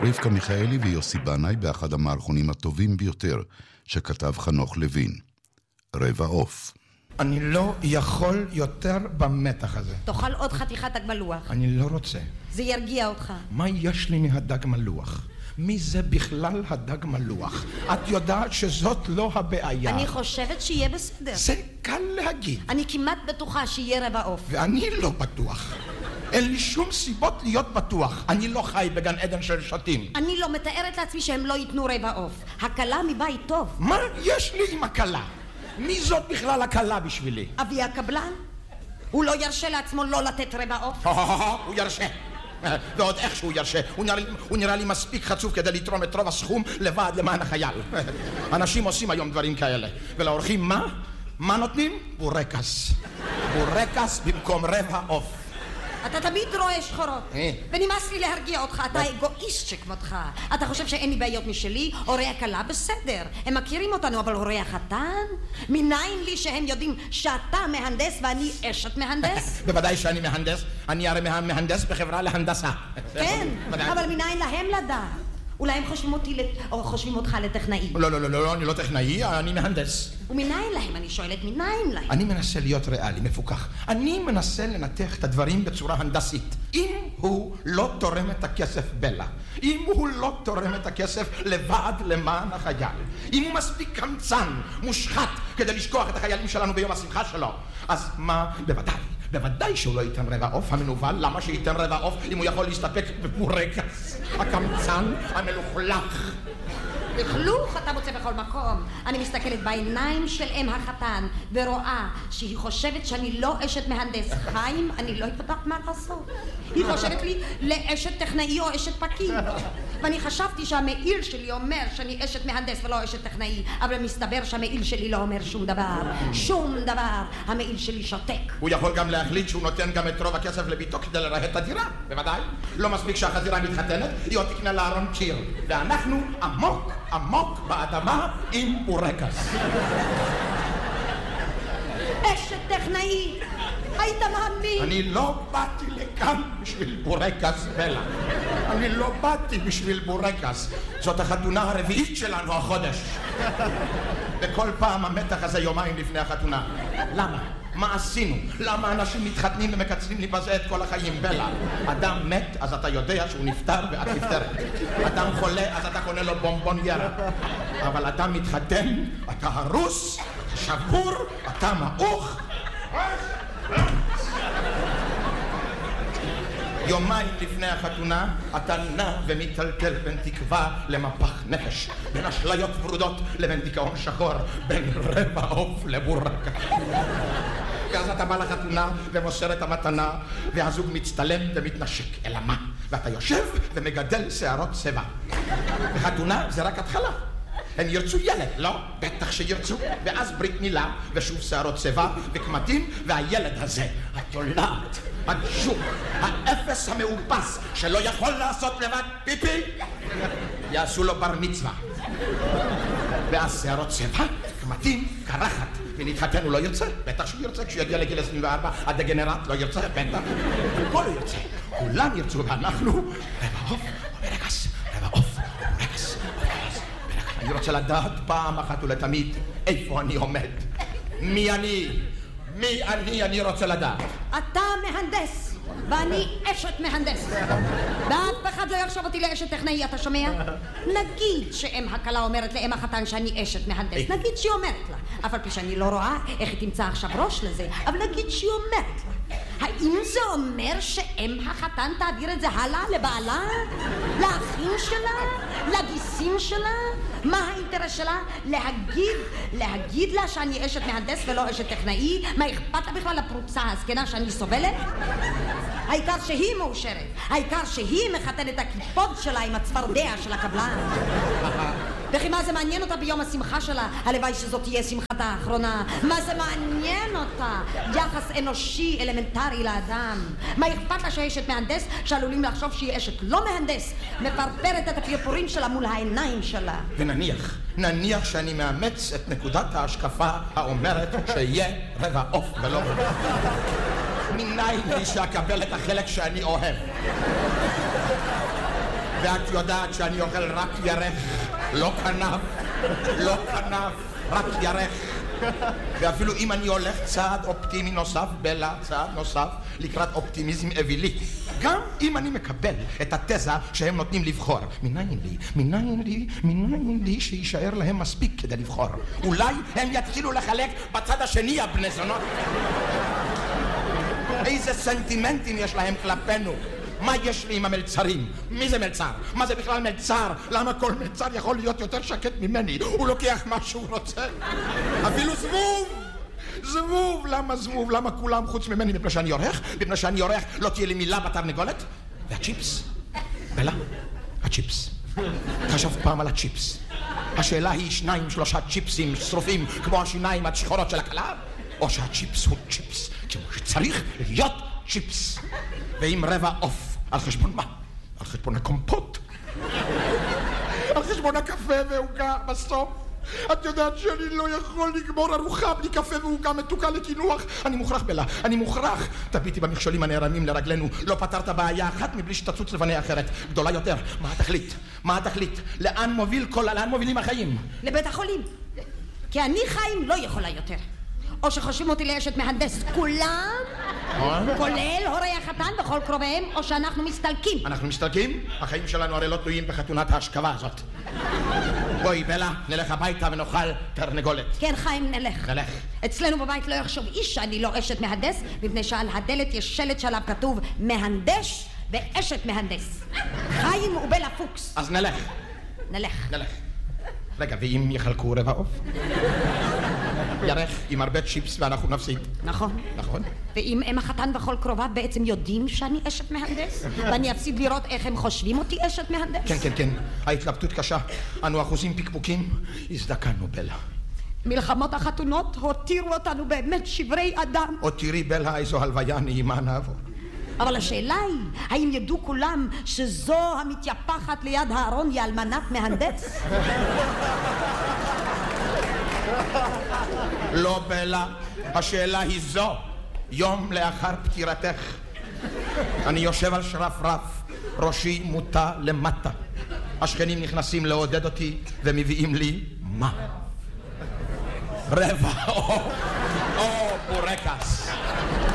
רבקה מיכאלי ויוסי בנאי באחד המערכונים הטובים ביותר שכתב חנוך לוין. רבע עוף. אני לא יכול יותר במתח הזה. תאכל עוד חתיכת דג מלוח. אני לא רוצה. זה ירגיע אותך. מה יש לי מהדג מלוח? מי זה בכלל הדג מלוח? את יודעת שזאת לא הבעיה. אני חושבת שיהיה בסדר. זה קל להגיד. אני כמעט בטוחה שיהיה רבע עוף. ואני לא בטוח. אין לי שום סיבות להיות בטוח. אני לא חי בגן עדן של שוטים. אני לא מתארת לעצמי שהם לא ייתנו רבע עוף. הקלה מבית טוב. מה יש לי עם הקלה? מי זאת בכלל הקלה בשבילי? אבי הקבלן? הוא לא ירשה לעצמו לא לתת רבע עוף? הוא ירשה. ועוד איך שהוא ירשה. הוא נראה לי מספיק חצוף כדי לתרום את רוב הסכום לבד למען החייל. אנשים עושים היום דברים כאלה. ולאורחים מה? מה נותנים? בורקס. בורקס במקום רבע עוף. אתה תמיד רואה שחורות. ונמאס לי להרגיע אותך. אתה אגואיסט שכמותך. אתה חושב שאין לי בעיות משלי? הורי הקלה בסדר. הם מכירים אותנו, אבל הורי החתן? מניין לי שהם יודעים שאתה מהנדס ואני אשת מהנדס? בוודאי שאני מהנדס. אני הרי מהנדס בחברה להנדסה. כן, אבל מניין להם לדעת? אולי הם חושבים אותך לטכנאי. לא, אני לא טכנאי, אני מהנדס. ומניין להם, אני שואלת, מניין להם? אני מנסה להיות ריאלי, מפוקח. אני מנסה לנתח את הדברים בצורה הנדסית. אם הוא לא תורם את הכסף בלה, אם הוא לא תורם את הכסף לבד למען החייל, אם הוא מספיק קמצן, מושחת, כדי לשכוח את החיילים שלנו ביום השמחה שלו, אז מה? בוודאי שהוא לא ייתן רבע עוף המנוול. למה שייתן רבע עוף אם הוא יכול להסתפק בבורקס? הקמצן המלוכלך. לכלוך אתה מוצא בכל מקום. אני מסתכלת בעיניים של אם החתן ורואה שהיא חושבת שאני לא אשת מהנדס. חיים, אני לא יודעת מה לעשות. היא חושבת לי לאשת טכנאי או אשת פקיד. ואני חשבתי שהמעיל שלי אומר שאני אשת מהנדס ולא אשת טכנאי, אבל מסתבר שהמעיל שלי לא אומר שום דבר. שום דבר. המעיל שלי שותק. הוא יכול גם להחליט שהוא נותן גם את רוב הכסף לביתו כדי לרהט את הדירה. בוודאי. לא מספיק שהחזירה מתחתנת, היא עוד תקנה לארון צ'יר. ואנחנו עמוק באדמה עם בורקס. אשת טכנאי, היית מאמין? אני לא באתי לכאן בשביל בורקס בלה. אני לא באתי בשביל בורקס. זאת החתונה הרביעית שלנו החודש. וכל פעם המתח הזה יומיים לפני החתונה. למה? מה עשינו? למה אנשים מתחתנים ומקצרים לי בזה את כל החיים? בלה, אדם מת, אז אתה יודע שהוא נפטר ואת נפטרת. אדם חולה, אז אתה קונה לו בומבוניירה. אבל אדם מתחתן, אתה הרוס, שבור, אתה מעוך. יומיים לפני החתונה אתה נע ומטלטל בין תקווה למפח נפש, בין אשליות ורודות לבין דיכאון שחור, בין רבע עוף לבורקה. ואז אתה בא לחתונה ומוסר את המתנה, והזוג מצטלם ומתנשק. אלא מה? ואתה יושב ומגדל שערות צבע. בחתונה זה רק התחלה. הם ירצו ילד, לא? בטח שירצו. ואז ברית מילה, ושוב שערות צבע, וקמטים, והילד הזה, התולעת, הג'וק, האפס המאופס, שלא יכול לעשות לבד פיפי, יעשו לו בר מצווה. ואז שערות צבע, קמטים, קרחת, ונתחתן הוא לא ירצה. בטח שהוא ירצה, כשהוא יגיע לגיל 24, הדגנרט לא ירצה, בטח. הכל לא ירצה. כולם ירצו, ואנחנו, רבע עוף, בורקס, רבע עוף, בורקס, בורקס. אני רוצה לדעת פעם אחת ולתמיד איפה אני עומד. מי אני רוצה לדעת. אתה מהנדס, ואני אשת מהנדס. ואף אחד לא יחשוב אותי לאשת טכנאי, אתה שומע? נגיד שאם הקלה אומרת לאם החתן שאני אשת מהנדס, נגיד שהיא אומרת לה, אף על פי שאני לא רואה איך היא תמצא עכשיו ראש לזה, אבל נגיד שהיא אומרת לה. האם זה אומר שאם החתן תעביר את זה הלאה לבעלה? לאחים שלה? לגיסים שלה? מה האינטרס שלה? להגיד לה שאני אשת מהנדס ולא אשת טכנאי? מה אכפת לה בכלל לפרוצה הזקנה שאני סובלת? העיקר שהיא מאושרת, העיקר שהיא מחתנת את הכיפוד שלה עם הצפרדע של הקבלן. וכי מה זה מעניין אותה ביום השמחה שלה? הלוואי שזאת תהיה שמחתה האחרונה. מה זה מעניין אותה? יחס אנושי אלמנטרי לאדם. מה אכפת לה שאשת מהנדס שעלולים לחשוב שהיא אשת לא מהנדס, מפרפרת את הפרפורים שלה מול העיניים שלה? ונניח שאני מאמץ את נקודת ההשקפה האומרת שיהיה רבע עוף ולא רבע. מניין לי שאקבל את החלק שאני אוהב. ואת יודעת שאני אוכל רק ירך, לא כנף, לא כנף, רק ירך. ואפילו אם אני הולך צעד אופטימי נוסף, בלה, צעד נוסף, לקראת אופטימיזם אווילי, גם אם אני מקבל את התזה שהם נותנים לבחור, מניין לי שישאר להם מספיק כדי לבחור. אולי הם יתחילו לחלק בצד השני הבני זונות. איזה סנטימנטים יש להם כלפינו. מה יש לי עם המלצרים? מי זה מלצר? מה זה בכלל מלצר? למה כל מלצר יכול להיות יותר שקט ממני? הוא לוקח מה שהוא רוצה. אפילו זבוב! זבוב! למה זבוב? למה כולם חוץ ממני? מפני שאני עורך? מפני שאני עורך לא תהיה לי מילה בתרנגולת? והצ'יפס? בלה? הצ'יפס. חשבת פעם על הצ'יפס. השאלה היא 2-3 צ'יפסים שרופים כמו השיניים השחורות של הכלה? או שהצ'יפס הוא צ'יפס כמו שצריך להיות צ'יפס. ועם רבע עוף. על חשבון מה? על חשבון הקומפוט. על חשבון הקפה והעוגה בסוף. את יודעת שאני לא יכול לגמור ארוחה בלי קפה והעוגה מתוקה לקינוח. אני מוכרח בלה, אני מוכרח. תביטי במכשולים הנערמים לרגלינו. לא פתרת בעיה אחת מבלי שתצוץ לפני אחרת. גדולה יותר. מה התכלית? מה התכלית? לאן מובילים החיים? לבית החולים. כי אני חיים לא יכולה יותר. או שחושבים אותי לאשת מהנדס כולם, כולל הורי החתן וכל קרוביהם, או שאנחנו מסתלקים. אנחנו מסתלקים? החיים שלנו הרי לא תלויים בחתונת ההשכבה הזאת. בואי בלה, נלך הביתה ונאכל תרנגולת. כן חיים, נלך. נלך. אצלנו בבית לא יחשוב איש שאני לא אשת מהנדס, מפני שעל הדלת יש שלט שעליו כתוב מהנדש ואשת מהנדס. חיים ובלה פוקס. אז נלך. נלך. רגע, ואם יחלקו רבע עוף? ירך עם הרבה צ'יפס ואנחנו נפסיד. נכון. נכון. ואם הם החתן וכל קרוביו בעצם יודעים שאני אשת מהנדס, ואני אפסיד לראות איך הם חושבים אותי אשת מהנדס? כן. ההתלבטות קשה. אנו אחוזים פקפוקים. הזדקנו בלה. מלחמות החתונות הותירו אותנו באמת שברי אדם. או תראי בלה איזו הלוויה נעימה נעבור. אבל השאלה היא, האם ידעו כולם שזו המתייפחת ליד הארון היא אלמנת מהנדס? לא בלה, השאלה היא זו. יום לאחר פטירתך אני יושב על שרפרף, ראשי מוטה למטה. השכנים נכנסים לעודד אותי ומביאים לי מה? רבע או בורקס.